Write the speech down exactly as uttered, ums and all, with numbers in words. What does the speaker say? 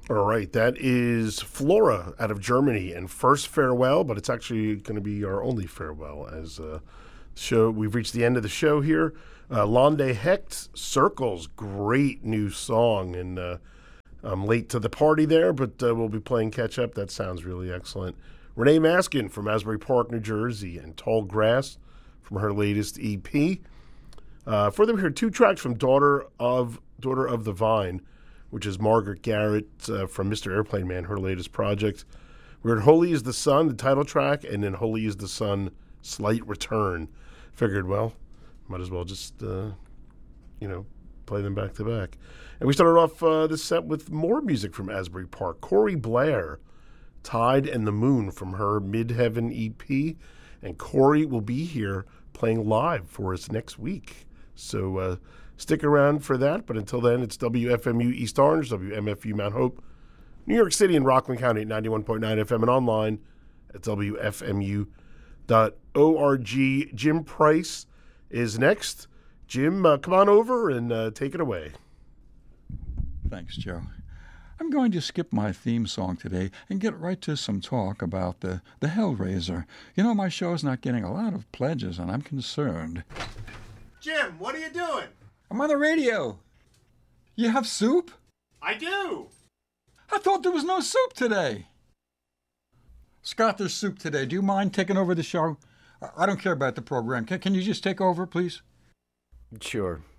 All right, that is Flora out of Germany and First Farewell, but it's actually going to be our only farewell as uh, show. We've reached the end of the show here. Uh, Londe Hecht, Circles, great new song, and uh, I'm late to the party there, but uh, we'll be playing catch up. That sounds really excellent. Renee Maskin from Asbury Park, New Jersey, and Tall Grass from her latest E P. Uh, further, we heard two tracks from Daughter of Daughter of the Vine, which is Margaret Garrett uh, from Mister Airplane Man, her latest project. We heard Holy is the Sun, the title track, and then Holy is the Sun, Slight Return. Figured, well, might as well just, uh, you know, play them back to back. And we started off uh, this set with more music from Asbury Park. Corey Blair, Tide and the Moon from her Midheaven E P. And Corey will be here playing live for us next week. So uh, stick around for that. But until then, it's W F M U East Orange, W M F U Mount Hope, New York City and Rockland County at ninety-one point nine F M and online at W F M U dot org. Jim Price is next. Jim, uh, come on over and uh, take it away. Thanks, Joe. I'm going to skip my theme song today and get right to some talk about the, the Hellraiser. You know, my show's not getting a lot of pledges, and I'm concerned. Jim, what are you doing? I'm on the radio. You have soup? I do. I thought there was no soup today. Scott, there's soup today. Do you mind taking over the show? I don't care about the program. Can, can you just take over, please? Sure.